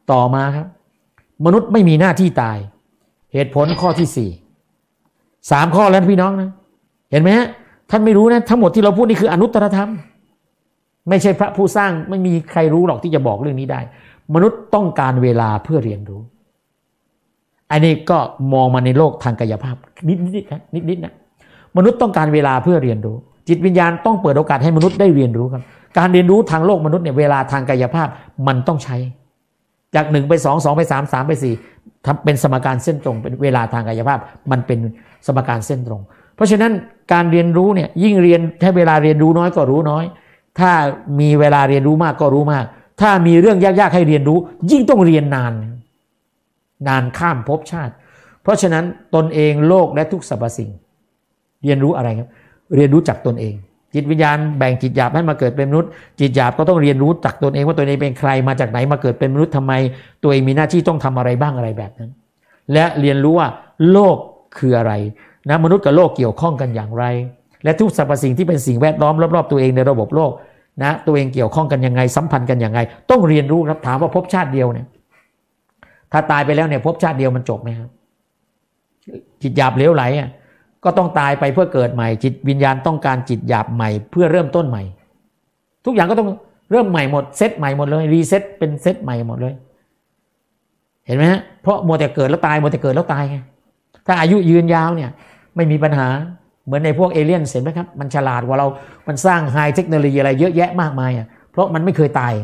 ต่อมาครับมนุษย์ไม่มีหน้าที่ตายเหตุผลข้อที่3ข้อแล้วพี่น้องนะเห็นไหมฮะท่านไม่รู้นะทั้งหมดที่เราพูดนี่คืออนุตตรธรรมไม่ใช่พระผู้สร้างไม่มีใครรู้หรอกที่จะบอกเรื่องนี้ได้มนุษย์ต้องการเวลาเพื่อเรียนรู้อันนี้ก็มองมาในโลกทางกายภาพนิดนะมนุษย์ต้องการเวลาเพื่อเรียนรู้จิตวิญญาณต้องเปิดโอกาสให้มนุษย์ได้เรียนรู้ครับการเรียนรู้ทางโลกมนุษย์เนี่ยเวลาทางกายภาพมันต้องใช้จาก1ไป2 2ไป3 3ไป4ทำเป็นสมการเส้นตรงเป็นเวลาทางกายภาพมันเป็นสมการเส้นตรงเพราะฉะนั้นการเรียนรู้เนี่ยยิ่งเรียนให้เวลาเรียนรู้น้อยก็รู้น้อยถ้ามีเวลาเรียนรู้มากก็รู้มากถ้ามีเรื่องยากๆให้เรียนรู้ยิ่งต้องเรียนนานข้ามภพชาติเพราะฉะนั้นตนเองโลกและทุกสรรพสิ่งเรียนรู้อะไรครับเรียนรู้จากตนเองจิตวิญญาณแบ่งจิตหยาบให้มาเกิดเป็นมนุษย์จิตหยาบก็ต้องเรียนรู้จากตนเองว่าตัวเองเป็นใครมาจากไหนมาเกิดเป็นมนุษย์ทำไมตัวเองมีหน้าที่ต้องทำอะไรบ้างอะไรแบบนั้นและเรียนรู้ว่าโลกคืออะไรนะมนุษย์กับโลกเกี่ยวข้องกันอย่างไรและทุกสรรพสิ่งที่เป็นสิ่งแวดล้อมรอบๆตัวเองในระบบโลกนะตัวเองเกี่ยวข้องกันยังไงสัมพันธ์กันยังไงต้องเรียนรู้ครับถามว่าภพชาติเดียวเนี่ยถ้าตายไปแล้วเนี่ยภพชาติเดียวมันจบไหมครับจิตหยาบเหลวไหลก็ต้องตายไปเพื่อเกิดใหม่จิตวิญญาณต้องการจิตหยาบใหม่เพื่อเริ่มต้นใหม่ทุกอย่างก็ต้องเริ่มใหม่หมดเซตใหม่หมดเลยรีเซ็ตเป็นเซตใหม่หมดเลยเห็นไหมฮะเพราะมัวแต่เกิดแล้วตายมัวแต่เกิดแล้วตายไงถ้าอายุยืนยาวเนี่ยไม่มีปัญหาเหมือนในพวกเอเลี่ยนเห็นไหมครับมันฉลาดกว่าเรามันสร้างไฮเทคโนโลยีอะไรเยอะแยะมากมายเพราะมันไม่เคยตาย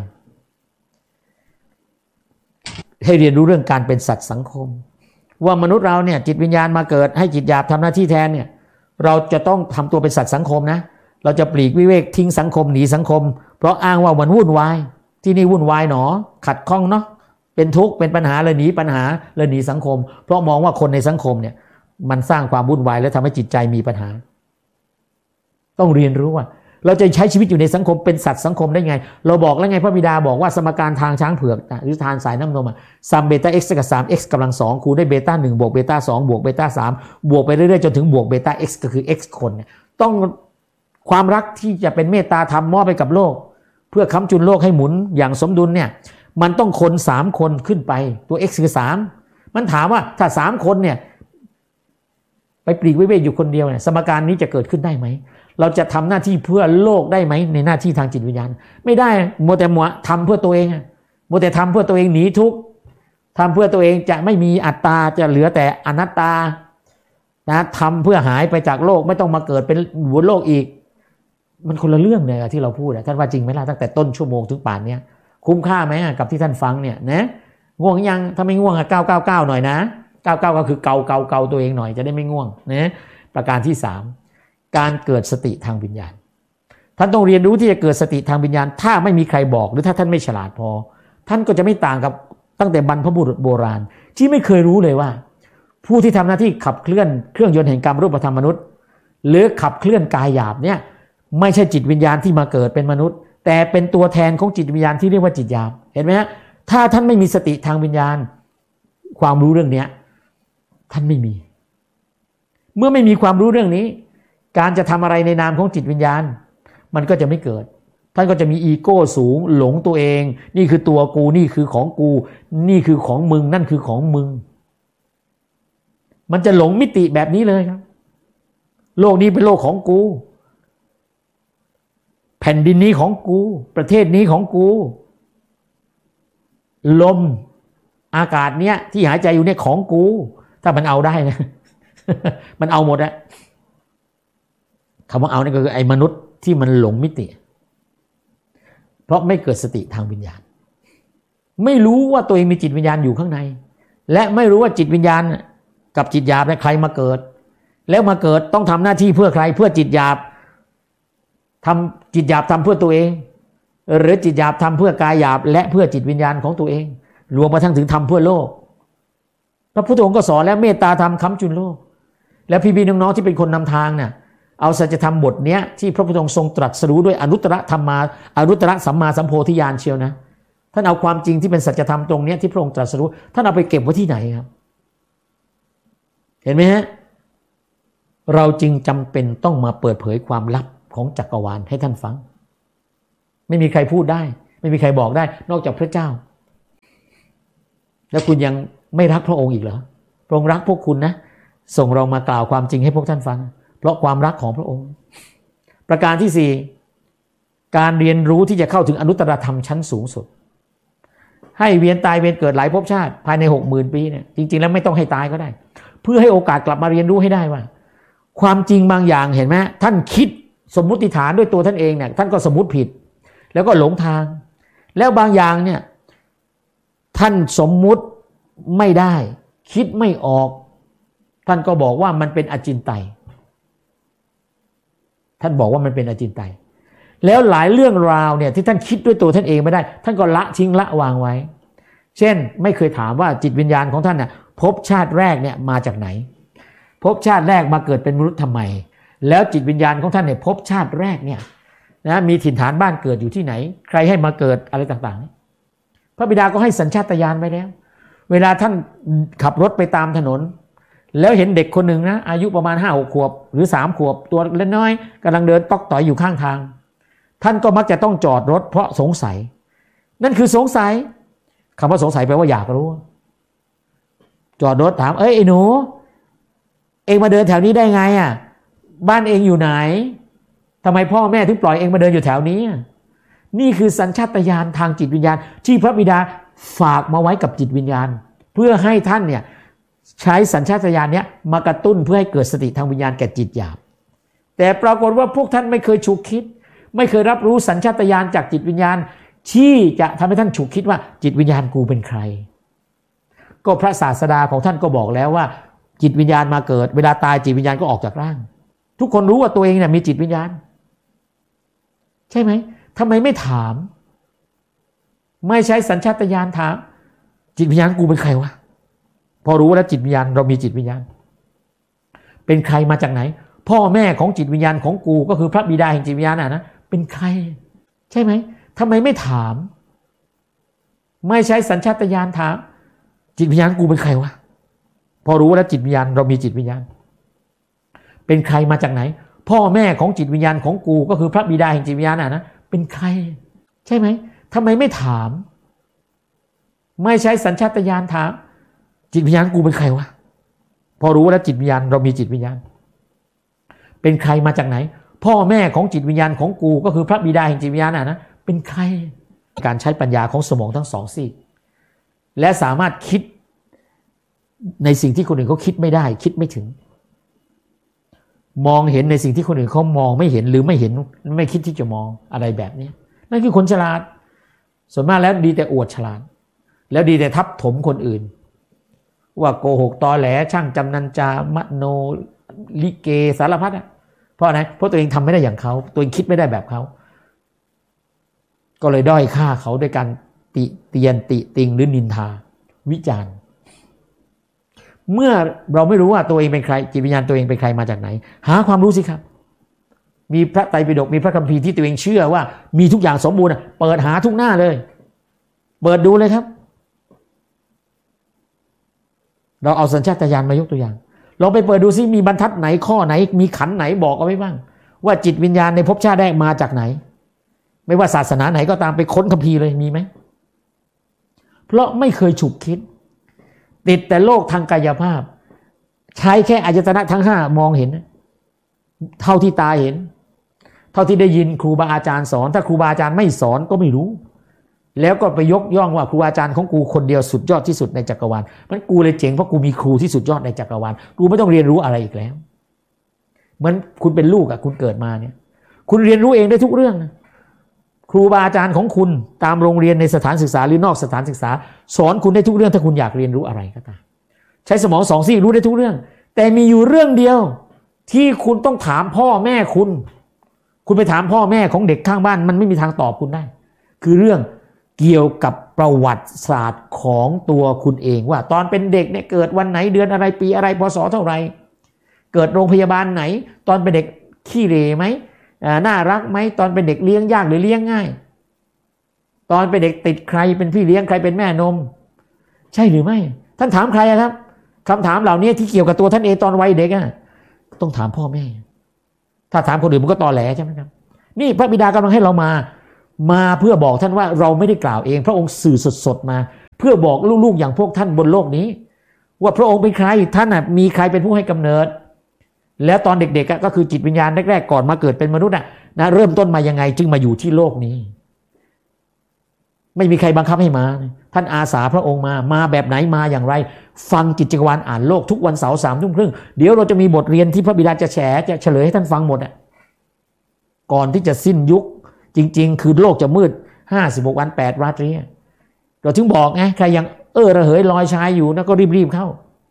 ให้เรียนรู้เรื่องการเป็นสัตว์สังคมว่ามนุษย์เราเนี่ยจิตวิญญาณมาเกิดให้จิตหยาบทำหน้าที่แทนเนี่ยเราจะต้องทำตัวเป็นสัตว์สังคมนะเราจะปลีกวิเวกทิ้งสังคมหนีสังคมเพราะอ้างว่ามันวุ่นวายที่นี่วุ่นวายหนอขัดข้องเนาะเป็นทุกข์เป็นปัญหาเลยหนีปัญหาเลยหนีสังคมเพราะมองว่าคนในสังคมเนี่ยมันสร้างความวุ่นวายและทำให้จิตใจมีปัญหาต้องเรียนรู้ว่าเราจะใช้ชีวิตอยู่ในสังคมเป็นสัตว์สังคมได้ไงเราบอกแล้วไงพระบิดาบอกว่าสมการทางช้างเผือกหรือทางสายน้ำนมซัมเบต้า x กับ 3x กำลัง2คูณด้วยเบต้า1บวกเบต้า2บวกเบต้า3บวกไปเรื่อยๆจนถึงบวกเบต้า x ก็คือ x คนเนี่ยต้องความรักที่จะเป็นเมตตาธรรมมอบไปกับโลกเพื่อค้ำจุนโลกให้หมุนอย่างสมดุลเนี่ยมันต้องคน3คนขึ้นไปตัว x คือ3มันถามว่าถ้า3คนเนี่ยไปปลีกวิเวกอยู่คนเดียวเนี่ยสมการนี้จะเกิดขึ้นได้ไหมเราจะทำหน้าที่เพื่อโลกได้ไหมในหน้าที่ทางจิตวิญญาณไม่ได้มัวแต่ทำเพื่อตัวเองมัวแต่ทำเพื่อตัวเองหนีทุกข์ทำเพื่อตัวเองจะไม่มีอัตตาจะเหลือแต่อนัตตานะทำเพื่อหายไปจากโลกไม่ต้องมาเกิดเป็นหัวโลกอีกมันคนละเรื่องเลยที่เราพูดท่านว่าจริงไหมล่ะตั้งแต่ต้นชั่วโมงถึงป่านนี้คุ้มค่าไหมกับที่ท่านฟังเนี่ยนะง่วงยังถ้าไม่ง่วง999หน่อยนะ99ก็คือเกาตัวเองหน่อยจะได้ไม่ง่วงนะประการที่3การเกิดสติทางวิญญาณท่านต้องเรียนรู้ที่จะเกิดสติทางวิญญาณถ้าไม่มีใครบอกหรือถ้าท่านไม่ฉลาดพอท่านก็จะไม่ต่างกับตั้งแต่บรรพบุรุษโบราณที่ไม่เคยรู้เลยว่าผู้ที่ทำหน้าที่ขับเคลื่อนเครื่องยนต์แห่งกรรมรูปธรรมมนุษย์หรือขับเคลื่อนกายหยาบเนี่ยไม่ใช่จิตวิญญาณที่มาเกิดเป็นมนุษย์แต่เป็นตัวแทนของจิตวิญญาณที่เรียกว่าจิตหยาบเห็นไหมฮะถ้าท่านไม่มีสติทางวิญญาณความรู้เรื่องนี้ท่านไม่มีเมื่อไม่มีความรู้เรื่องนี้การจะทำอะไรในนามของจิตวิญญาณมันก็จะไม่เกิดท่านก็จะมีอีโก้สูงหลงตัวเองนี่คือตัวกูนี่คือของกูนี่คือของมึงนั่นคือของมึงมันจะหลงมิติแบบนี้เลยครับโลกนี้เป็นโลกของกูแผ่นดินนี้ของกูประเทศนี้ของกูลมอากาศเนี้ยที่หายใจอยู่เนี่ยของกูถ้ามันเอาได้นะ มันเอาหมดอะคำว่าเอานี่ก็คือไอ้มนุษย์ที่มันหลงมิติเพราะไม่เกิดสติทางวิญญาณไม่รู้ว่าตัวเองมีจิตวิญญาณอยู่ข้างในและไม่รู้ว่าจิตวิญญาณกับจิตหยาบเนี่ยใครมาเกิดแล้วมาเกิดต้องทำหน้าที่เพื่อใครเพื่อจิตหยาบทำจิตหยาบทำเพื่อตัวเองหรือจิตหยาบทำเพื่อกายหยาบและเพื่อจิตวิญญาณของตัวเองรวมมาทั้งถึงทำเพื่อโลกพระพุทธองค์ก็สอนแล้วเมตตาธรรมค้ำจุนโลกและพี่ๆน้องๆที่เป็นคนนำทางเนี่ยเอาสัจธรรมบทเนี้ยที่พระพุทธองค์ทรงตรัสรู้ด้วยอนุตตรธรรมาอนุตตรสัมมาสัมโพธิญาณเชียวนะท่านเอาความจริงที่เป็นสัจธรรมตรงเนี้ยที่พระองค์ตรัสรู้ท่านเอาไปเก็บไว้ที่ไหนครับเห็นไหมฮะเราจึงจำเป็นต้องมาเปิดเผยความลับของจักรวาลให้ท่านฟังไม่มีใครพูดได้ไม่มีใครบอกได้นอกจากพระเจ้าแล้วคุณยังไม่รักพระองค์อีกเหรอพระองค์รักพวกคุณนะส่งเรามากล่าวความจริงให้พวกท่านฟังเพราะความรักของพระองค์ประการที่ 4การเรียนรู้ที่จะเข้าถึงอนุตตรธรรมชั้นสูงสุดให้เวียนตายเวียนเกิดหลายภพชาติภายใน 60,000 ปีเนี่ยจริงๆแล้วไม่ต้องให้ตายก็ได้เพื่อให้โอกาสกลับมาเรียนรู้ให้ได้ว่าความจริงบางอย่างเห็นไหมท่านคิดสมมุติฐานด้วยตัวท่านเองเนี่ยท่านก็สมมุติผิดแล้วก็หลงทางแล้วบางอย่างเนี่ยท่านสมมุติไม่ได้คิดไม่ออกท่านก็บอกว่ามันเป็นอจินไตยท่านบอกว่ามันเป็นอจินไตยแล้วหลายเรื่องราวเนี่ยที่ท่านคิดด้วยตัวท่านเองไม่ได้ท่านก็ละทิ้งละวางไว้เช่นไม่เคยถามว่าจิตวิญญาณของท่านน่ะภพชาติแรกเนี่ยมาจากไหนภพชาติแรกมาเกิดเป็นมนุษย์ทำไมแล้วจิตวิญญาณของท่านเนี่ยภพชาติแรกเนี่ยนะมีถิ่นฐานบ้านเกิดอยู่ที่ไหนใครให้มาเกิดอะไรต่างๆพระบิดาก็ให้สัญชาตญาณไปแล้วเวลาท่านขับรถไปตามถนนแล้วเห็นเด็กคนหนึ่งนะอายุประมาณ 5-6 ขวบหรือ3 ขวบตัวเล็กน้อยกำลังเดินตอกต่อยอยู่ข้างทางท่านก็มักจะต้องจอดรถเพราะสงสัยนั่นคือสงสัยคำว่าสงสัยแปลว่าอยากรู้จอดรถถามไอ้หนูเองมาเดินแถวนี้ได้ไงอ่ะบ้านเองอยู่ไหนทำไมพ่อแม่ถึงปล่อยเองมาเดินอยู่แถวนี้นี่คือสัญชาตญาณทางจิตวิญญาณที่พระบิดาฝากมาไว้กับจิตวิญญาณเพื่อให้ท่านเนี่ยใช้สัญชาตญาณเนี้ยมากระตุ้นเพื่อให้เกิดสติทางวิญญาณแก่จิตหยาบแต่ปรากฏว่าพวกท่านไม่เคยฉุกคิดไม่เคยรับรู้สัญชาตญาณจากจิตวิญญาณที่จะทำให้ท่านฉุกคิดว่าจิตวิญญาณกูเป็นใครก็พระศาสดาของท่านก็บอกแล้วว่าจิตวิญญาณมาเกิดเวลาตายจิตวิญญาณก็ออกจากร่างทุกคนรู้ว่าตัวเองเนี่ยมีจิตวิญญาณใช่ไหมทำไมไม่ถามไม่ใช้สัญชาตญาณถามจิตวิญญาณกูเป็นใครวะพอรู้แล้วจิตวิญญาณเรามีจิตวิญญาณเป็นใครมาจากไหนพ่อแม่ของจิตวิญญาณของกูก็คือพระบิดาแห่งจิตวิญญาณนะเป็นใครใช่ไหมทำไมไม่ถามไม่ใช้สัญชาตญาณถามจิตวิญญาณกูเป็นใครวะพอรู้แล้วจิตวิญญาณเรามีจิตวิญญาณเป็นใครมาจากไหนพ่อแม่ของจิตวิญญาณของกูก็คือพระบิดาแห่งจิตวิญญาณนะเป็นใครใช่ไหมทำไมไม่ถามไม่ใช้สัญชาตญาณถามจิตวิญญาณกูเป็นใครวะพอรู้แล้วจิตวิญญาณเรามีจิตวิญญาณเป็นใครมาจากไหนพ่อแม่ของจิตวิญญาณของกูก็คือพระบิดาแห่งจิตวิญญาณนะเป็นใครการใช้ปัญญาของสมองทั้งสองซีกและสามารถคิดในสิ่งที่คนอื่นเขาคิดไม่ได้คิดไม่ถึงมองเห็นในสิ่งที่คนอื่นเขามองไม่เห็นหรือไม่เห็นไม่คิดที่จะมองอะไรแบบนี้นั่นคือคนฉลาดส่วนมากแล้วดีแต่อวดฉลาดแล้วดีแต่ทับถมคนอื่นว่าโกหกตอแหลช่างจำนันจามโนลิเกสารพัดเพราะอะไรเพราะตัวเองทำไม่ได้อย่างเขาตัวเองคิดไม่ได้แบบเขาก็เลยด้อยค่าเขาด้วยการติเตียนติติงหรือนินทาวิจารณ์เมื่อเราไม่รู้ว่าตัวเองเป็นใครจิตวิญญาณตัวเองเป็นใครมาจากไหนหาความรู้สิครับมีพระไตรปิฎกมีพระคัมภีร์ที่ตัวเองเชื่อว่ามีทุกอย่างสมบูรณ์เปิดหาทุกหน้าเลยเปิดดูเลยครับเราเอาสัญชาตญาณมายกตัวอย่างลองไปเปิดดูซิมีบรรทัดไหนข้อไหนมีขันไหนบอกเอาไว้บ้างว่าจิตวิญญาณในภพชาติแรกมาจากไหนไม่ว่าศาสนาไหนก็ตามไปค้นคัมภีร์เลยมีไหมเพราะไม่เคยฉุกคิดติดแต่โลกทางกายภาพใช้แค่อายตนะทั้ง5มองเห็นเท่าที่ตาเห็นเท่าที่ได้ยินครูบาอาจารย์สอนถ้าครูบาอาจารย์ไม่สอนก็ไม่รู้แล้วก็ไปยกย่องว่าครูอาจารย์ของกูคนเดียวสุดยอดที่สุดในจักรวาลมันกูเลยเจ๋งเพราะกูมีครูที่สุดยอดในจักรวาลกูไม่ต้องเรียนรู้อะไรอีกแล้วเหมือนคุณเป็นลูกคุณเกิดมาเนี่ยคุณเรียนรู้เองได้ทุกเรื่องนะครูบาอาจารย์ของคุณตามโรงเรียนในสถานศึกษาหรือนอกสถานศึกษาสอนคุณได้ทุกเรื่องถ้าคุณอยากเรียนรู้อะไรก็ตามใช้สมอง2 ซีกรู้ได้ทุกเรื่องแต่มีอยู่เรื่องเดียวที่คุณต้องถามพ่อแม่คุณไปถามพ่อแม่ของเด็กข้างบ้านมันไม่มีทางตอบคุณได้คือเรื่องเกี่ยวกับประวัติศาสตร์ของตัวคุณเองว่าตอนเป็นเด็กเนี่ยเกิดวันไหนเดือนอะไรปีอะไรพศเท่าไหร่เกิดโรงพยาบาลไหนตอนเป็นเด็กขี้เหร่ไหมน่ารักไหมตอนเป็นเด็กเลี้ยงยากหรือเลี้ยงง่ายตอนเป็นเด็กติดใครเป็นพี่เลี้ยงใครเป็นแม่นมใช่หรือไม่ท่านถามใครครับคำถามเหล่านี้ที่เกี่ยวกับตัวท่านเองตอนวัยเด็กต้องถามพ่อแม่ถ้าถามคนอื่นมันก็ตอแหลใช่ไหมครับนี่พระบิดากำลังให้เรามาเพื่อบอกท่านว่าเราไม่ได้กล่าวเองพระองค์สื่อสดๆมาเพื่อบอกลูกๆอย่างพวกท่านบนโลกนี้ว่าพระองค์เป็นใครท่านมีใครเป็นผู้ให้กำเนิดแล้วตอนเด็กๆก็คือจิตวิญญาณแรกๆก่อนมาเกิดเป็นมนุษย์นะเริ่มต้นมายังไงจึงมาอยู่ที่โลกนี้ไม่มีใครบังคับให้มาท่านอาสาพระองค์มาแบบไหนมาอย่างไรฟังกิจจักรวาลอ่านโลกทุกวันเสาร์ 3:30 น.เดี๋ยวเราจะมีบทเรียนที่พระบิดาจะเฉลยให้ท่านฟังหมดก่อนที่จะสิ้นยุคจริงๆคือโลกจะมืด56 วัน 8 ราตรีเราถึงบอกไงใครยังระเหยลอยชายอยู่นะก็รีบเข้า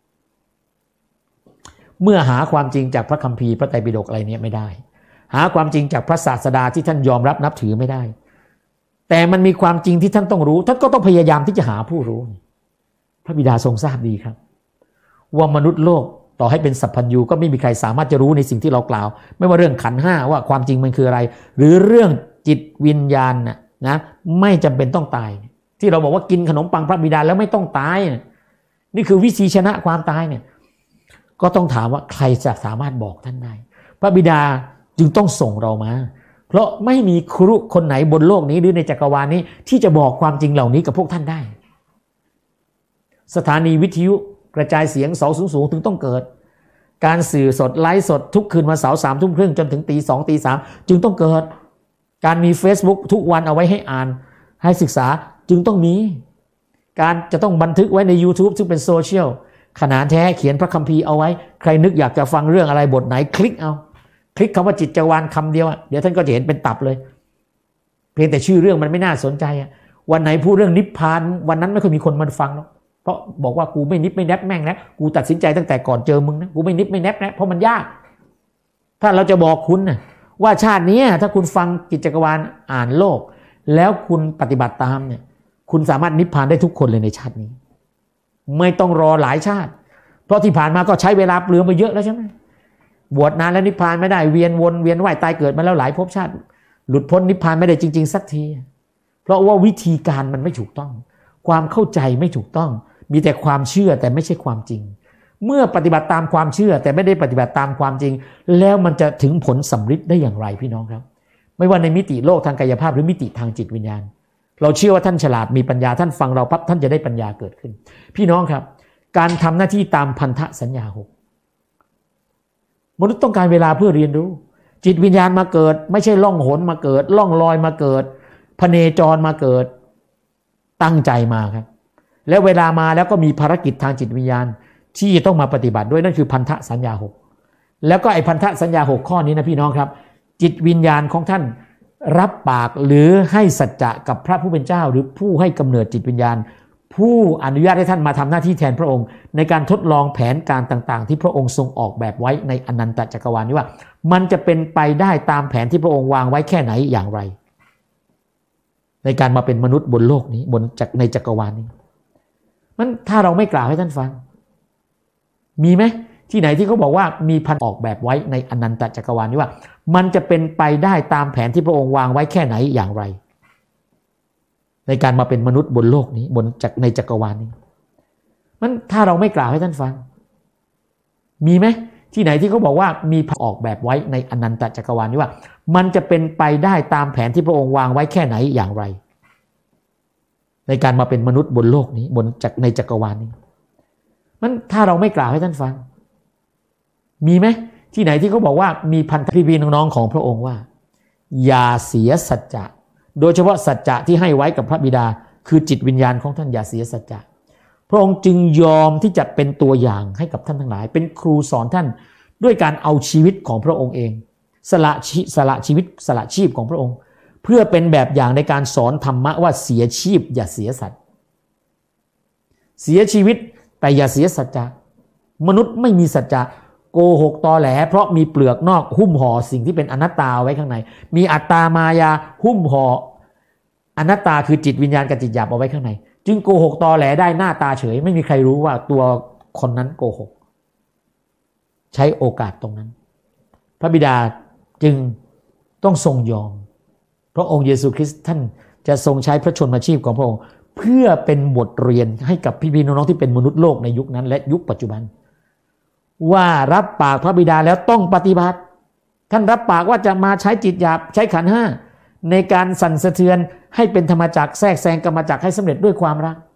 เมื่อหาความจริงจากพระคัมภีร์พระไตรปิฎกอะไรเนี่ยไม่ได้หาความจริงจากพระศาสดาที่ท่านยอมรับนับถือไม่ได้แต่มันมีความจริงที่ท่านต้องรู้ท่านก็ต้องพยายามที่จะหาผู้รู้พระบิดาทรงทราบดีครับว่ามนุษย์โลกต่อให้เป็นสัพพัญญูก็ไม่มีใครสามารถจะรู้ในสิ่งที่เรากล่าวไม่ว่าเรื่องขันธ์ห้าว่าความจริงมันคืออะไรหรือเรื่องจิตวิญญาณนะไม่จำเป็นต้องตายที่เราบอกว่ากินขนมปังพระบิดาแล้วไม่ต้องตายนี่คือวิธีชนะความตายเนี่ยก็ต้องถามว่าใครจะสามารถบอกท่านได้พระบิดาจึงต้องส่งเรามาเพราะไม่มีครูคนไหนบนโลกนี้หรือในจักรวาลนี้ที่จะบอกความจริงเหล่านี้กับพวกท่านได้สถานีวิทยุกระจายเสียงเสาสูงๆถึงต้องเกิดการสื่อสดไลฟ์สดทุกคืนวันเสาร์ 3:30 น.จนถึงตี 2 ตี 3จึงต้องเกิดการมี Facebook ทุกวันเอาไว้ให้อ่านให้ศึกษาจึงต้องมีการจะต้องบันทึกไว้ใน YouTube ซึ่งเป็นโซเชียลขนานแท้เขียนพระคัมภีร์เอาไว้ใครนึกอยากจะฟังเรื่องอะไรบทไหนคลิกคำว่าจิตจักรวาลคำเดียวเดี๋ยวท่านก็จะเห็นเป็นตับเลยเพียงแต่ชื่อเรื่องมันไม่น่าสนใจวันไหนพูดเรื่องนิพพานวันนั้นไม่ค่อยมีคนมาฟังหรอกเพราะบอกว่ากูไม่นิพไม่แนบแม่งแล้วกูตัดสินใจตั้งแต่ก่อนเจอมึงนะกูไม่นิพไม่แนบนะเพราะมันยากถ้าเราจะบอกคุณนะว่าชาตินี้ถ้าคุณฟังจิตจักรวาลอ่านโลกแล้วคุณปฏิบัติตามเนี่ยคุณสามารถนิพพานได้ทุกคนเลยในชาตินี้ไม่ต้องรอหลายชาติเพราะที่ผ่านมาก็ใช้เวลาเปลืองไปเยอะแล้วใช่ไหมบวชนานแล้วนิพพานไม่ได้เวียนว่ายตายเกิดมาแล้วหลายภพชาติหลุดพ้นนิพพานไม่ได้จริงๆสักทีเพราะว่าวิธีการมันไม่ถูกต้องความเข้าใจไม่ถูกต้องมีแต่ความเชื่อแต่ไม่ใช่ความจริงเมื่อปฏิบัติตามความเชื่อแต่ไม่ได้ปฏิบัติตามความจริงแล้วมันจะถึงผลสำเร็จได้อย่างไรพี่น้องครับไม่ว่าในมิติโลกทางกายภาพหรือมิติทางจิตวิญญาณเราเชื่อว่าท่านฉลาดมีปัญญาท่านฟังเราปั๊บท่านจะได้ปัญญาเกิดขึ้นพี่น้องครับการทำหน้าที่ตามพันธสัญญา6มนุษย์ต้องการเวลาเพื่อเรียนรู้จิตวิญญาณมาเกิดไม่ใช่ล่องหนมาเกิดล่องลอยมาเกิดพเนจรมาเกิดตั้งใจมาครับแล้วเวลามาแล้วก็มีภารกิจทางจิตวิญญาณที่ต้องมาปฏิบัติด้วยนั่นคือพันธสัญญา6แล้วก็ไอ้พันธสัญญา6ข้อนี้นะพี่น้องครับจิตวิญญาณของท่านรับปากหรือให้สัจจะกับพระผู้เป็นเจ้าหรือผู้ให้กำเนิดจิตวิญญาณผู้อนุญาตให้ท่านมาทำหน้าที่แทนพระองค์ในการทดลองแผนการต่างๆที่พระองค์ทรงออกแบบไว้ในอนันตจักรวาลนี้ว่ามันจะเป็นไปได้ตามแผนที่พระองค์วางไว้แค่ไหนอย่างไรในการมาเป็นมนุษย์บนโลกนี้ในจักรวาลนี้มันถ้าเราไม่กล่าวให้ท่านฟังมีไหมที่ไหนที่เขาบอกว่ามีพันออกแบบไว้ในอนันตจักรวาลนี้ว่ามันจะเป็นไปได้ตามแผนที่พระองค์วางไว้แค่ไหนอย่างไรในการมาเป็นมนุษย์บนโลกนี้ในจักรวาลนี้มันถ้าเราไม่กล่าวให้ท่านฟังมีไหมที่ไหนที่เขาบอกว่ามีพันออกแบบไว้ในอนันตจักรวาลนี้ว่ามันจะเป็นไปได้ตามแผนที่พระองค์วางไว้แค่ไหนอย่างไรในการมาเป็นมนุษย์บนโลกนี้ในจักรวาลนี้มันถ้าเราไม่กล่าวให้ท่านฟังมีไหมที่ไหนที่เขาบอกว่ามีพันธพี่น้องๆของพระองค์ว่าอย่าเสียสัจจะโดยเฉพาะสัจจะที่ให้ไว้กับพระบิดาคือจิตวิญญาณของท่านอย่าเสียสัจจะพระองค์จึงยอมที่จะเป็นตัวอย่างให้กับท่านทั้งหลายเป็นครูสอนท่านด้วยการเอาชีวิตของพระองค์เองสละชีวิตสละชีพของพระองค์เพื่อเป็นแบบอย่างในการสอนธรรมะว่าเสียชีพอย่าเสียสัตย์เสียชีวิตแต่อย่าเสียสัจจะมนุษย์ไม่มีสัจจะโกหกตอแหลเพราะมีเปลือกนอกหุ้มห่อสิ่งที่เป็นอนัตตาไว้ข้างในมีอัตตามายาหุ้มห่ออนัตตาคือจิตวิญญาณกับจิตหยาบเอาไว้ข้างในจึงโกหกตอแหลได้หน้าตาเฉยไม่มีใครรู้ว่าตัวคนนั้นโกหกใช้โอกาสตรงนั้นพระบิดาจึงต้องทรงยอมพระองค์เยซูคริสต์ท่านจะทรงใช้พระชนมาชีพของพระองค์เพื่อเป็นบทเรียนให้กับพี่ๆน้องๆที่เป็นมนุษย์โลกในยุคนั้นและยุคปัจจุบันว่ารับปากพระบิดาแล้วต้องปฏิบัติท่านรับปากว่าจะมาใช้จิตหยาบใช้ขันธ์5ในการสั่นสะเทือนให้เป็นธรรมจักรแทรกแซงกรรมจักรให้สำเร็จด้วยความรัก